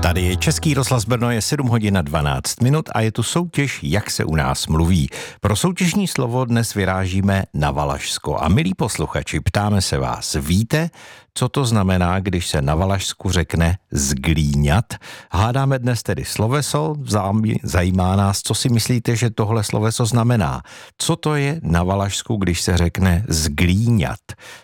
Tady je Český rozhlas Brno, je 7 hodin a 12 minut a je tu soutěž, jak se u nás mluví. Pro soutěžní slovo dnes vyrážíme na Valašsko. A milí posluchači, ptáme se vás, víte, co to znamená, když se na Valašsku řekne zglíňat? Hádáme dnes tedy sloveso, zajímá nás, co si myslíte, že tohle sloveso znamená. Co to je na Valašsku, když se řekne zglíňat?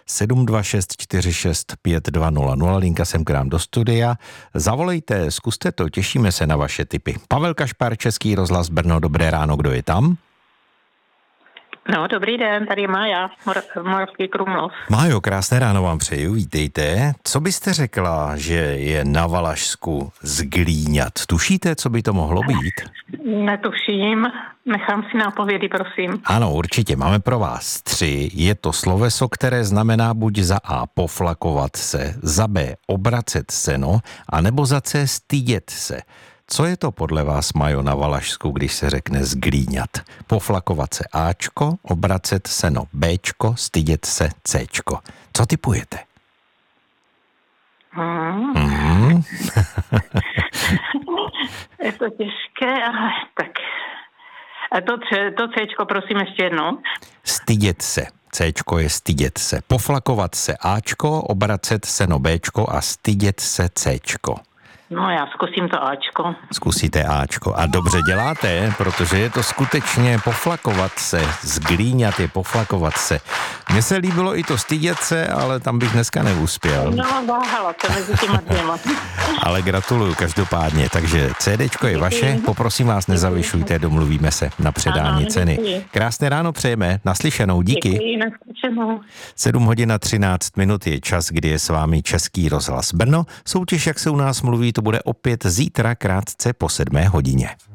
726465200, linka sem k nám do studia. Zavolejte, zkuste to, těšíme se na vaše tipy. Pavel Kašpar, Český rozhlas Brno, dobré ráno, kdo je tam? No, dobrý den, tady je Mája, Moravský Krumlov. Májo, krásné ráno vám přeju, vítejte. Co byste řekla, že je na Valašsku zglíňat? Tušíte, co by to mohlo být? Netuším, nechám si nápovědy, prosím. Ano, určitě, máme pro vás 3. Je to sloveso, které znamená buď za A poflakovat se, za B obracet seno, anebo za C stydět se. Co je to podle vás, Majo, na Valašsku, když se řekne zglíňat? Poflakovat se Ačko, obracet seno Bčko, stydět se Cčko. Co tipujete? Je to těžké, ale tak. A to Cčko, prosím, ještě jednou. Stydět se. Cčko je stydět se. Poflakovat se Ačko, obracet seno Bčko a stydět se Cčko. No, já zkusím to Ačko. Zkusíte Ačko. A dobře děláte, protože je to skutečně poflakovat se. Zglíňat je poflakovat se. Mně se líbilo i to stydět se, ale tam bych dneska neuspěl. No, váhala se mezi těma dvěma. Ale gratuluju každopádně. Takže CDčko je vaše. Poprosím vás, nezavyšujte, domluvíme se na předání ceny. Děkuji. Krásné ráno přejeme. Naslyšenou. Díky. Děkuji, naslyšenou. 7 hodin a 13 minut je čas, kdy je s vámi Český rozhlas Brno. Soutěž, jak se u nás mluví, to bude opět zítra krátce po 7 hodině.